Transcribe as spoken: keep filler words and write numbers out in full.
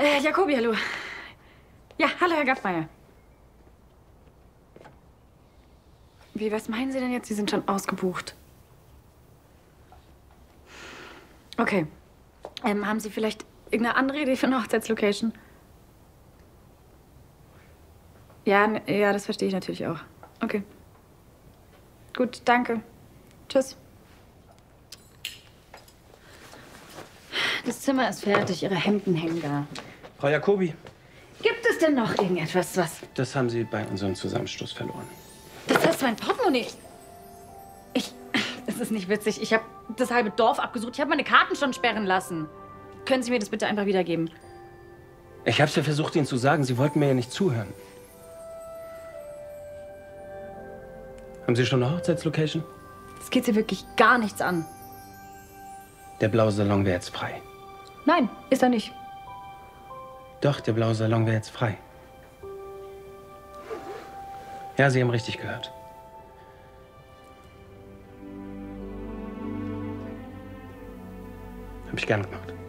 Äh, Jacobi, hallo. Ja, hallo, Herr Gaffmeier. Wie, was meinen Sie denn jetzt? Sie sind schon ausgebucht. Okay. Ähm, haben Sie vielleicht irgendeine andere Idee für eine Hochzeitslocation? Ja, n- ja, das verstehe ich natürlich auch. Okay. Gut, danke. Tschüss. Das Zimmer ist fertig, Ihre Hemden hängen da. Frau Jacobi, Gibt es denn noch irgendetwas, was... das haben Sie bei unserem Zusammenstoß verloren. Das ist mein Portemonnaie. Ich... Das ist nicht witzig. Ich habe das halbe Dorf abgesucht. Ich habe meine Karten schon sperren lassen. Können Sie mir das bitte einfach wiedergeben? Ich habe es ja versucht, Ihnen zu sagen. Sie wollten mir ja nicht zuhören. Haben Sie schon eine Hochzeitslocation? Das geht Sie wirklich gar nichts an. Der blaue Salon wäre jetzt frei. Nein, ist er nicht. Doch, der blaue Salon wäre jetzt frei. Ja, Sie haben richtig gehört. Habe ich gern gemacht.